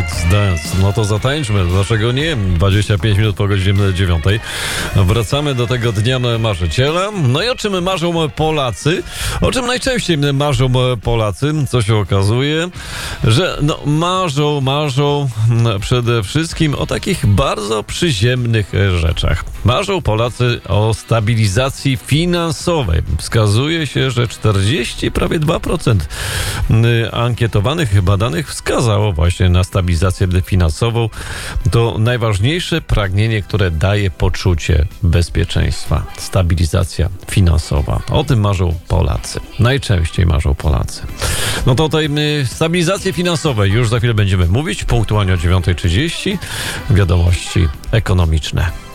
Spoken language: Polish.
Let's Dance. No to zatańczmy, dlaczego nie? 25 minut po godzinie 9. Wracamy do tego dnia marzyciela. No i o czym marzą Polacy? O czym najczęściej marzą Polacy? Co się okazuje? Że marzą przede wszystkim o takich bardzo przyziemnych rzeczach. Marzą Polacy o stabilizacji finansowej. Wskazuje się, że prawie 2% ankietowanych, badanych wskazało właśnie na stabilizację finansową. To najważniejsze pragnienie, które daje poczucie bezpieczeństwa. Stabilizacja finansowa. O tym marzą Polacy. Najczęściej marzą Polacy. No to o tej stabilizacji finansowej już za chwilę będziemy mówić. Punktualnie o 9:30. Wiadomości ekonomiczne.